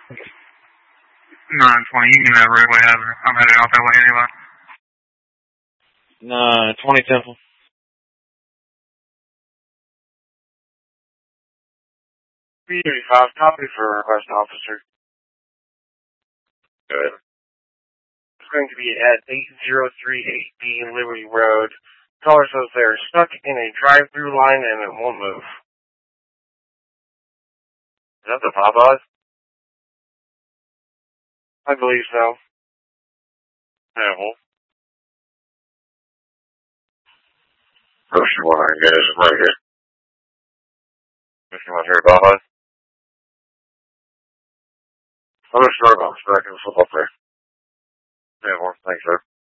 920. You can get that right way out. I'm heading out that way anyway. 920 Temple. B35, copy for request officer. Good. It's going to be at 8038B Liberty Road. Caller says they're stuck in a drive-through line and it won't move. Is that the Popeyes? I believe so. Yeah, well. First one I can get is right here. If you want to hear Popeyes? I'm just Starbucks, but I can flip up there. Yeah, well, thanks, sir.